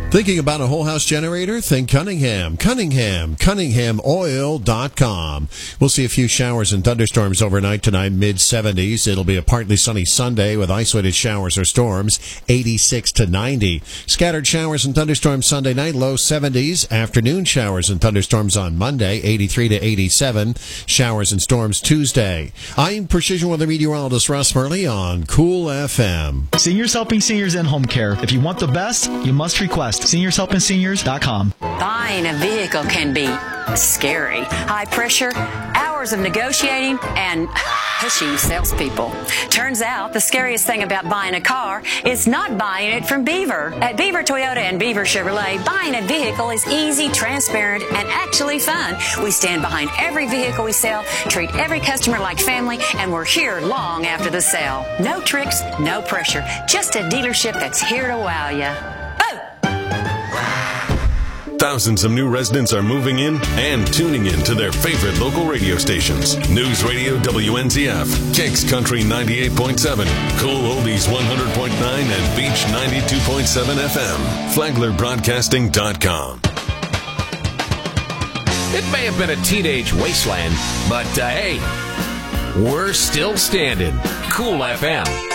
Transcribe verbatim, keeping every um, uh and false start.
Thinking about a whole house generator? Think Cunningham. Cunningham. Cunningham Oil dot com. We'll see a few showers and thunderstorms overnight tonight, mid seventies. It'll be a partly sunny Sunday with isolated showers or storms, eighty-six to ninety. Scattered showers and thunderstorms Sunday night, low seventies. Afternoon showers and thunderstorms on Monday, eighty-three to eighty-seven. Showers and storms Tuesday. I'm Precision Weather Meteorologist Russ Murley on Cool F M. Seniors Helping Seniors in Home Care. If you want the best, you must request seniors helping seniors dot com. Buying a vehicle can be scary. High pressure, hours of negotiating, and pushy salespeople. Turns out the scariest thing about buying a car is not buying it from Beaver. At Beaver Toyota and Beaver Chevrolet, buying a vehicle is easy, transparent, and actually fun. We stand behind every vehicle we sell, treat every customer like family, and we're here long after the sale. No tricks, no pressure. Just a dealership that's here to wow you. Thousands of new residents are moving in and tuning in to their favorite local radio stations. News Radio W N Z F, Kicks Country ninety-eight point seven, Cool Oldies one hundred point nine, and Beach ninety-two point seven F M. Flagler Broadcasting dot com. It may have been a teenage wasteland, but uh, hey, we're still standing. Cool F M.